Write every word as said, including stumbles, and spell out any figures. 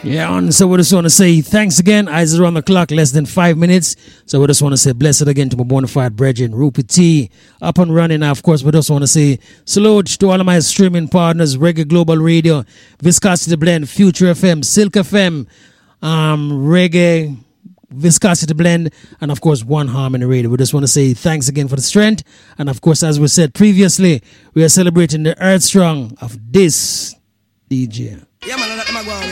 Yeah, and so we just want to say thanks again. Eyes around the clock, less than five minutes. So we just want to say blessed again to my bona fide brethren, Rupert T, up and running. Now, of course, we just want to say salute to all of my streaming partners, Reggae Global Radio, Viscosity Blend, Future F M, Silk F M, um, Reggae, Viscosity Blend, and of course, One Harmony Radio. We just want to say thanks again for the strength. And of course, as we said previously, we are celebrating the Earth Strong of this D J. Yeah, man, let them go.